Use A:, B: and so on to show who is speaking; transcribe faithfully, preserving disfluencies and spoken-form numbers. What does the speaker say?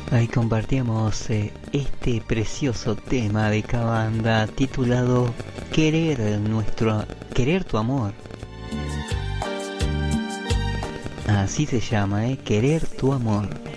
A: Ahí compartíamos eh, este precioso tema de K-Banda titulado Querer nuestro Querer tu amor. Así se llama, eh, Querer tu amor.